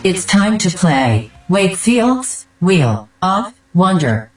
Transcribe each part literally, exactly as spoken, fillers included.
It's time to play Wakefield's Wheel of Wonder.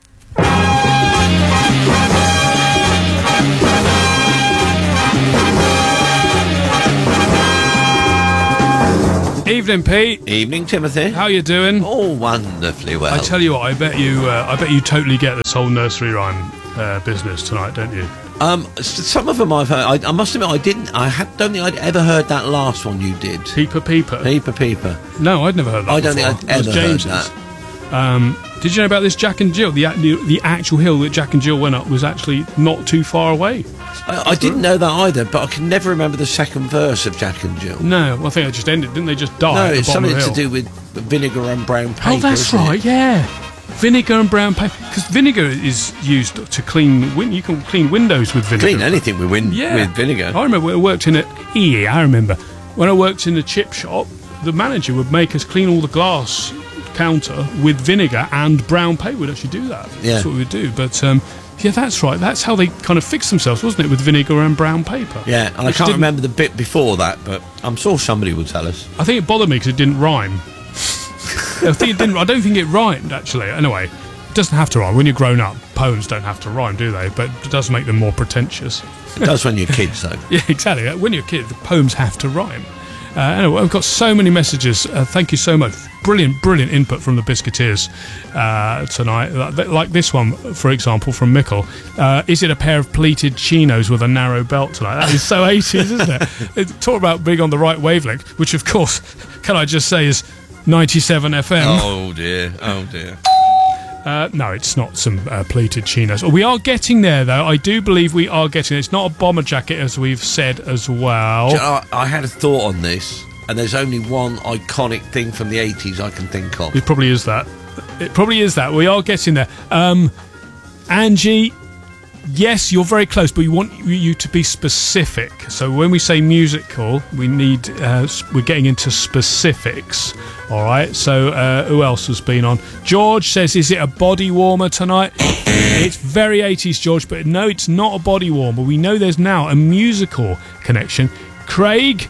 Evening, Pete. Evening, Timothy. How you doing? Oh, wonderfully well. I tell you what, I bet you, uh, I bet you totally get this whole nursery rhyme uh, business tonight, don't you? Um, some of them I've heard. I, I must admit, I didn't. I had, don't think I'd ever heard that last one you did. Peeper, peeper. Peeper, peeper. No, I'd never heard that. I don't before. think I'd ever heard that. Um, did you know about this Jack and Jill? The, the the actual hill that Jack and Jill went up was actually not too far away. I, I didn't know that either, but I can never remember the second verse of Jack and Jill. No, well, I think it just ended. Didn't they just die? No, at the it's bottom something of the to hill? do with vinegar and brown paper. Oh, that's right. It? Yeah, vinegar and brown paper. Because vinegar is used to clean. Win- you can clean windows with vinegar. Clean anything with win- yeah. with vinegar. I remember when I worked in a. Yeah, I remember when I worked in the chip shop. The manager would make us clean all the glass counter with vinegar and brown paper. We'd actually do that. Yeah. That's what we'd do. But um, yeah, that's right. That's how they kind of fixed themselves, wasn't it? With vinegar and brown paper. Yeah, and I Which can't didn't- remember the bit before that, but I'm sure somebody will tell us. I think it bothered me because it didn't rhyme. I think it didn't. I don't think it rhymed actually. Anyway, it doesn't have to rhyme. When you're grown up, poems don't have to rhyme, do they? But it does make them more pretentious. It does when you're kids, though. Yeah, exactly. When you're a kid, the poems have to rhyme. Uh, anyway, I've got so many messages. Uh, thank you so much. Brilliant, brilliant input from the Biscuiteers uh, tonight. Like, like this one, for example, from Mickle. Uh, is it a pair of pleated chinos with a narrow belt tonight? That is so eighties, isn't it? it? Talk about being on the right wavelength, which, of course, can I just say is ninety-seven F M. Oh, dear. Oh, dear. Uh, no, it's not some uh, pleated chinos. We are getting there, though. I do believe we are getting there. It's not a bomber jacket, as we've said as well. Do you know, I, I had a thought on this, and there's only one iconic thing from the eighties I can think of. It probably is that. It probably is that. We are getting there. Um, Angie, yes, you're very close, but we want you to be specific. So when we say musical, we need, uh, we're getting into specifics. All right, so uh, who else has been on? George says, is it a body warmer tonight? It's very eighties, George, but no, it's not a body warmer. We know there's now a musical connection. Craig,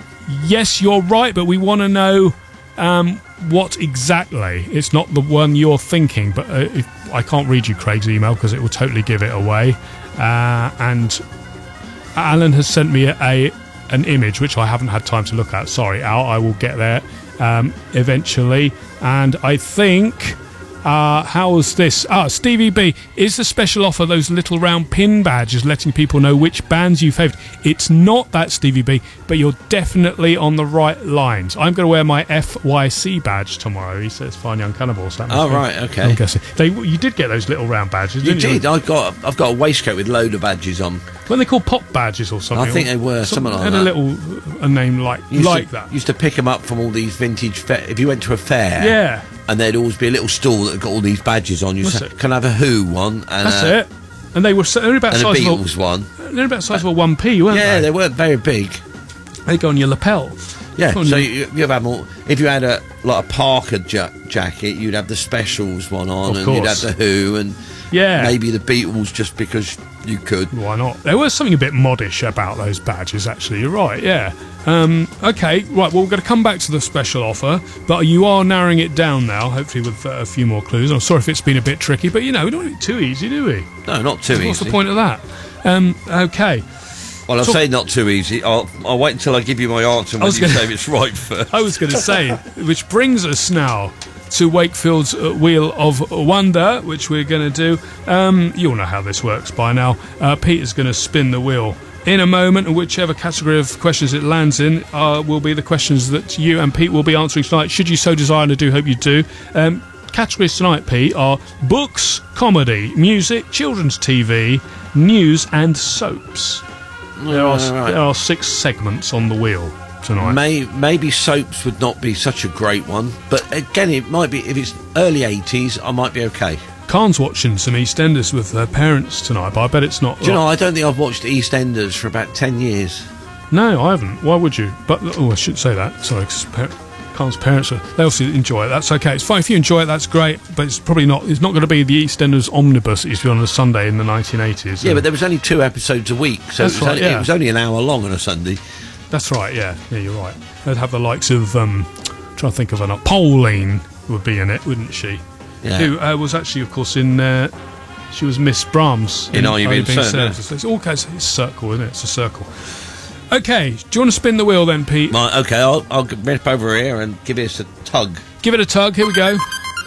yes, you're right, but we want to know um, what exactly. It's not the one you're thinking, but uh, if, I can't read you Craig's email because it will totally give it away. Uh, and Alan has sent me a, a an image, which I haven't had time to look at. Sorry, Al, I will get there um, eventually. And I think... Uh, how was this? Ah, Stevie B, is the special offer those little round pin badges letting people know which bands you favoured? It's not that, Stevie B, but you're definitely on the right lines. I'm going to wear my F Y C badge tomorrow. He says, Fine Young Cannibals. That Oh, right, okay. I'm guessing. They, you did get those little round badges, You didn't you? did. I got. I've got a waistcoat with load of badges on. Weren't they called pop badges or something? I think they were, Some- something like had that. a little a name like, Used like to, that. Used to pick them up from all these vintage. Fa- if you went to a fair, Yeah. and there'd always be a little stall that got all these badges on. You That's said, it. "Can I have a Who one?" And That's uh, it. And they were so, they're about And the a size Beatles of a, one. they're about the size of a one p, weren't Yeah, they? they weren't very big. They go on your lapel. Yeah, Go on so your- you, you have more. If you had a like a Parker ja- jacket, you'd have the Specials one on, Of and you'd have course. the Who, and Yeah. maybe the Beatles just because you could. Why not? There was something a bit modish about those badges, actually. You're right, yeah. Um, okay, right, well, we're going to come back to the special offer, but you are narrowing it down now, hopefully with uh, a few more clues. I'm sorry if it's been a bit tricky, but, you know, we don't want it too easy, do we? No, not too What's easy. the point of that? Um, okay. Well, I'll So- say not too easy. I'll, I'll wait until I give you my answer I when was you gonna- say if it's right first. I was going to say, which brings us now to Wakefield's uh, Wheel of Wonder, which we're going to do. Um, you'll know how this works by now. Uh, Peter's going to spin the wheel in a moment, and whichever category of questions it lands in uh, will be the questions that you and Pete will be answering tonight, should you so desire, and I do hope you do. Um, categories tonight, Pete, are books, comedy, music, children's T V, news and soaps. There are, Right, right. there are six segments on the wheel tonight. May, maybe soaps would not be such a great one, but again, it might be. If it's early eighties, I might be okay. Khan's watching some EastEnders with her parents tonight, but I bet it's not. Do you know? I don't think I've watched EastEnders for about ten years. No, I haven't. Why would you? But oh, I should say that. Sorry, because par- Khan's parents are, they also enjoy it. That's okay. It's fine if you enjoy it. That's great. But it's probably not. It's not going to be the EastEnders omnibus that used to be on a Sunday in the nineteen eighties. Yeah, but there was only two episodes a week, so That's it was, right, only, yeah. it was only an hour long on a Sunday. That's right. Yeah, yeah, you're right. They'd have the likes of um, trying to think of another. Pauline would be in it, wouldn't she? Yeah. Who uh, was actually, of course, in. Uh, she was Miss Brahms In Are You Being Served, Served. It's all goes. It's a circle, isn't it? It's a circle. Okay, do you want to spin the wheel then, Pete? Right, okay, I'll, I'll rip over here and give this a tug. Give it a tug. Here we go.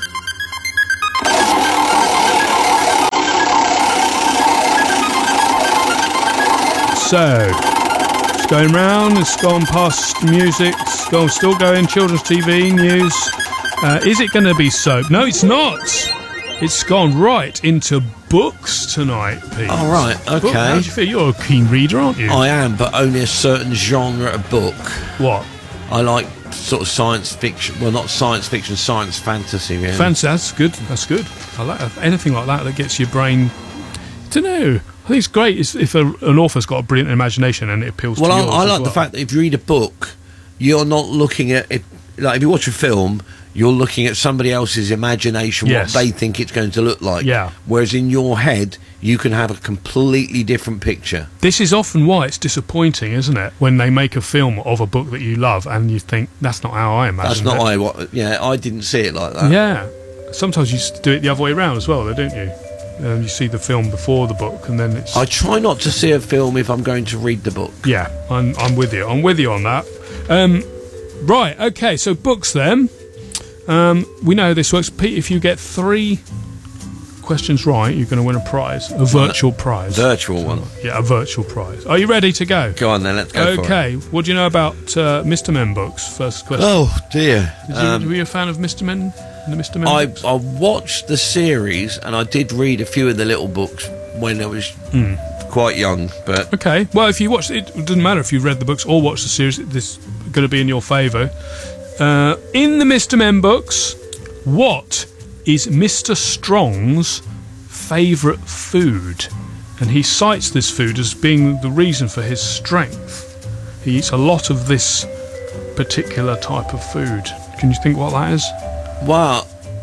So, it's going round. It's gone past music. It's gone, still going. Children's T V news. Uh, is it going to be soap? No, it's not. It's gone right into books tonight, Pete. All right, okay. Book, how do you feel? You're a keen reader, aren't you? I am, but only a certain genre of book. What? I like sort of science fiction. Well, not science fiction, science fantasy. Really. Fancy, that's good. That's good. I like anything like that that gets your brain. I don't know. I think it's great if, if a, an author's got a brilliant imagination and it appeals well, to I, yours I as like well. the fact that if you read a book, you're not looking at it. Like if you watch a film, you're looking at somebody else's imagination, Yes. what they think it's going to look like. Yeah. Whereas in your head, you can have a completely different picture. This is often why it's disappointing, isn't it? When they make a film of a book that you love and you think, that's not how I imagined That's not it. I. What? Yeah, I didn't see it like that. Yeah. Sometimes you s- do it the other way around as well, though, don't you? Um, you see the film before the book and then it's... I try not to see a film if I'm going to read the book. Yeah, I'm, I'm with you. I'm with you on that. Um, right, okay, so books then. Um, we know how this works. Pete, if you get three questions right, you're going to win a prize. A virtual prize. Virtual one. Yeah, a virtual prize. Are you ready to go? Go on then, let's go for it. Okay, what do you know about uh, Mister Men books? First question. Oh dear. Did you, Um, were you a fan of Mister Men? The Mister Men I, books? I watched the series and I did read a few of the little books when I was Hmm. quite young, but Okay, well, if you watch it, it doesn't matter if you read the books or watched the series, this is going to be in your favour. Uh, in the Mister Men books, what is Mister Strong's favourite food? And he cites this food as being the reason for his strength. He eats a lot of this particular type of food. Can you think what that is? well,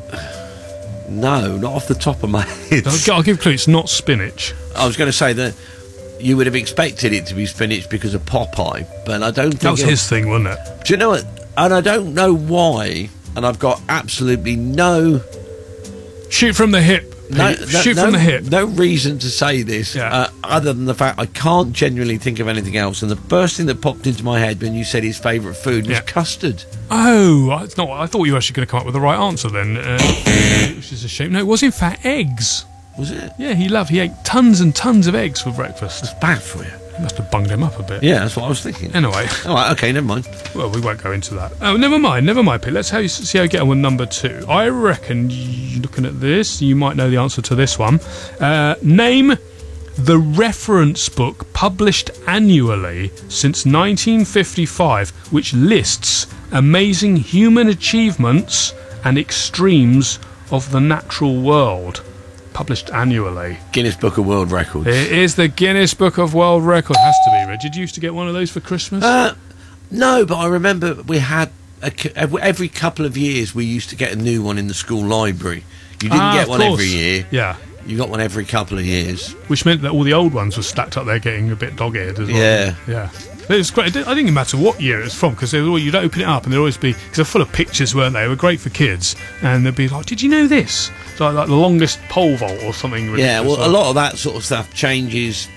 no, not off the top of my head. I'll, I'll give a clue, it's not spinach. I was going to say that you would have expected it to be spinach because of Popeye, but I don't think That was it- his thing, wasn't it? Do you know what? And I don't know why, and I've got absolutely no Shoot from the hip. No, Pete. no, Shoot no, from the hip. no reason to say this, Yeah. uh, other than the fact I can't genuinely think of anything else. And the first thing that popped into my head when you said his favourite food was Yeah. custard. Oh, it's not. I thought you were actually going to come up with the right answer then, uh, which is a shame. No, it was in fact eggs. Was it? Yeah, he loved. He ate tons and tons of eggs for breakfast. It's bad for you. He must have bunged him up a bit. Yeah, that's what I was thinking. Anyway, All right, okay, never mind. well, we won't go into that. Oh, never mind, never mind, Pete. Let's how you, see how you get on with number two. I reckon, you, looking at this, you might know the answer to this one. Uh, name the reference book published annually since nineteen fifty-five, which lists amazing human achievements and extremes of the natural world. Published annually. Guinness Book of World Records. It is the Guinness Book of World Records. Has to be, Red. Did you used to get one of those for Christmas? Uh, no, but I remember we had a, c- every every couple of years we used to get a new one in the school library. You didn't Ah, get of one course. every year. Yeah. You got one every couple of years. Which meant that all the old ones were stacked up there getting a bit dog-eared as well. Yeah. Yeah. It was great. It didn't- I didn't matter what year it was from because you'd open it up and there'd always be, because they're full of pictures, weren't they? They were great for kids. And they'd be like, did you know this? It's like, like the longest pole vault or something. Yeah, ridiculous. well, a lot of that sort of stuff changes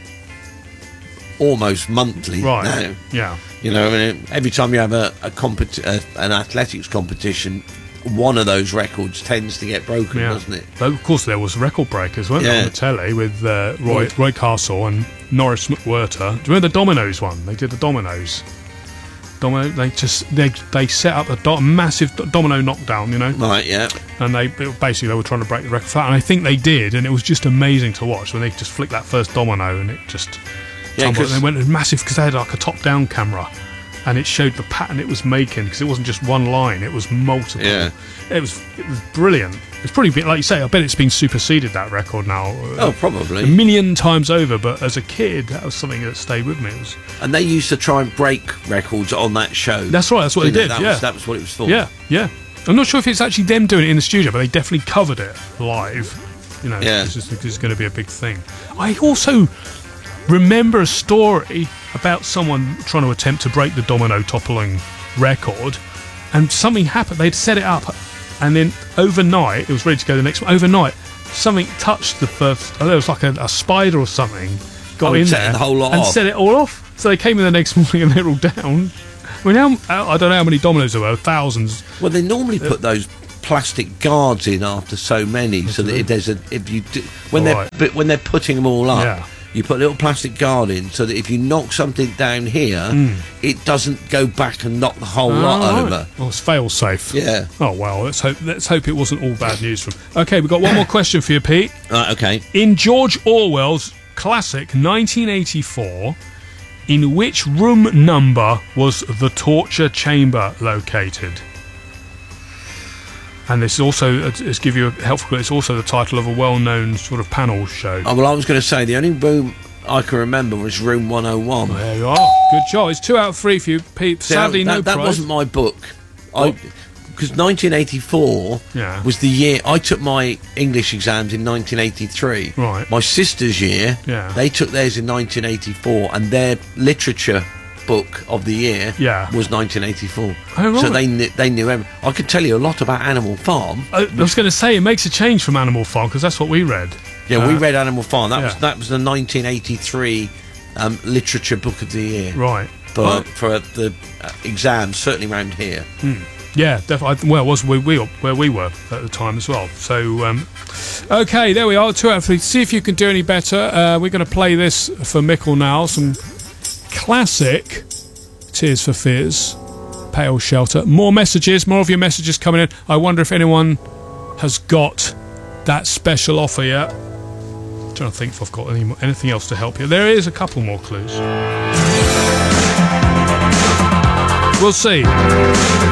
almost monthly Right. now. Yeah. You know, I mean, every time you have a, a, compet- a an athletics competition, one of those records tends to get broken, Yeah. doesn't it? But of course, there was record breakers, weren't there, Yeah. on the telly with uh, Roy, Roy Castle and Norris McWhirter. Do you remember the Dominoes one? They did the Dominoes. Domino. They just they they set up a do- massive do- domino knockdown, you know, Right, yeah. and they it- basically they were trying to break the record flat, and I think they did, and it was just amazing to watch when they just flicked that first domino and it just Yeah, tumbled. 'cause- And they went massive because they had like a top-down camera. And it showed the pattern it was making because it wasn't just one line; it was multiple. Yeah. It was it was brilliant. It's probably been, like you say. I bet it's been superseded, that record now, uh, Oh, a probably. million times over. But as a kid, that was something that stayed with me. It was, And they used to try and break records on that show. that's right. That's what they Didn't did. That yeah, was, that was what it was for. yeah, yeah. I'm not sure if it's actually them doing it in the studio, but they definitely covered it live. You know, Yeah. it's just it's going to be a big thing. I also remember a story about someone trying to attempt to break the domino toppling record, and something happened. They'd set it up, and then overnight it was ready to go the next one. Overnight, something touched the first. Oh, there was like a, a spider or something got Oh, in set there the whole lot and off. set it all off. So they came in the next morning and they're all down. I mean, how, I don't know how many dominoes there were. Thousands. Well, they normally put those plastic guards in after so many, so that if there's a if you do, when All they're right. but when they're putting them all up, Yeah. you put a little plastic guard in, so that if you knock something down here, it doesn't go back and knock the whole lot Oh, over. right. Well, it's fail safe. Yeah. Oh well. Let's hope. Let's hope it wasn't all bad news from. Okay, we've got one more question for you, Pete. Right. Okay. In George Orwell's classic nineteen eighty-four, in which room number was the torture chamber located? And this also, uh, to give you a helpful clue, it's also the title of a well-known sort of panel show. Oh, well, I was going to say the only room I can remember was room one oh one. There you are. Good job. It's two out of three for you, Pete. Sadly, that, no that prize. wasn't my book. I because nineteen eighty-four Yeah. was the year I took my English exams in nineteen eighty-three. Right. My sister's year, Yeah. they took theirs in nineteen eighty-four, and their literature book of the year Yeah. was nineteen eighty-four. Oh, right. So they kn- they knew everything. I could tell you a lot about Animal Farm. I, I was going to say, it makes a change from Animal Farm, because that's what we read. Yeah, we Uh, read Animal Farm. That was yeah. that was the nineteen eighty-three um, literature book of the year. Right. For, Well, for the uh, exams, certainly around here. yeah, definitely. Well, it was where we, where we were at the time as well. So, um, okay, there we are. Two out of three. See if you can do any better. Uh, we're going to play this for Mickle now. Some classic Tears for Fears, Pale Shelter. More messages, more of your messages coming in. I wonder if anyone has got that special offer yet. Trying to think if I've got any, anything else to help you. There is a couple more clues. We'll see.